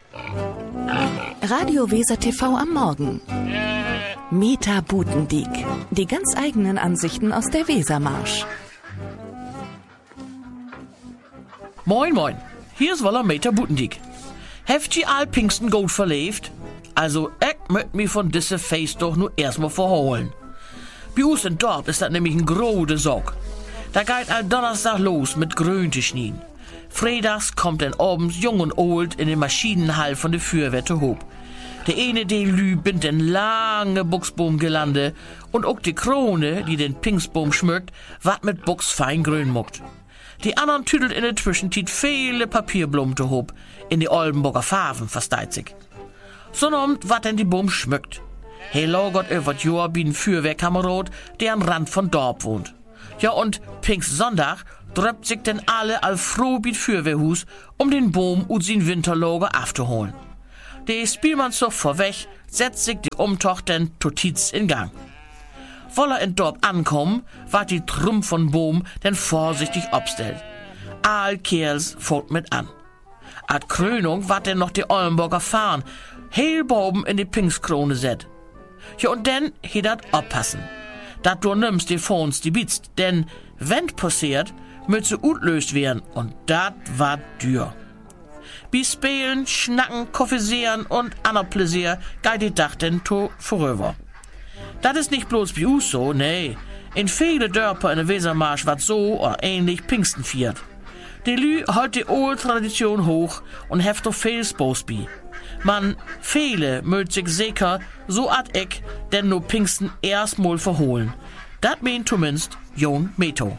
Radio Weser TV am Morgen. Meta Butendiek. Die ganz eigenen Ansichten aus der Wesermarsch. Moin moin, hier ist Woller Meta Butendiek. Heft ihr all Pfingsten gut verlebt? Also, ich möcht mich von diese Fest doch nur erstmal verholen. Bei uns in Dorf ist das nämlich ein grode Sorg. Da geht all Donnerstag los mit Grünteschnien. Freitags kommt dann abends jung und old in den Maschinenhall von der Feuerwehr hob. Der eine Delü bindt den lange Buchsbaum gelande und auch die Krone, die den Pfingstbaum schmückt, wat mit Buchs fein grün muckt. Die anderen tüdelt in der Zwischenzeit viele Papierblumte hob, in die Oldenburger Farben versteit sich. So nommt wat denn die Baum schmückt. Hey lagert über das Jahr wie ein Feuerwehrkamerad, der am Rand von Dorf wohnt. Ja und Pfingstsonntag dröppt sich denn alle all froh wie Feuerwehrhus, um den Baum und sein Winterlager aufzuholen. Der Spielmannszug vorweg setzt sich die Umtocht denn totiz in Gang. Woller in Dorf ankommen, ward die Trümp von Boom denn vorsichtig obstellt. All Kerls folgt mit an. Ad Krönung ward denn noch die Oldenburger Fahnen, heel boben in die Pfingstkrone set. Ja und denn he dat oppassen. Dat du nimmst die Phones die bitst, denn wenn passiert, müt sie utlöst werden und dat war dür. Bi Spielen, Schnacken, Koffeesieren und ander Pläsier geht die Dach denn to vorüber. Das ist nicht bloß bei uns so, nee. In viele Dörper in der Wesermarsch wat so oder ähnlich Pfingsten viert. Die Lü hält die alte Tradition hoch und heft doch viel Spaß bi. Man, viele mögt sich sicher so ad ich denn nur Pfingsten erstmal verholen. Dat meint zumindest Jon Meto.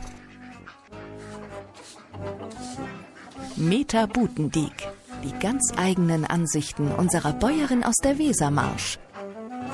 Meta Butendiek. Die ganz eigenen Ansichten unserer Bäuerin aus der Wesermarsch.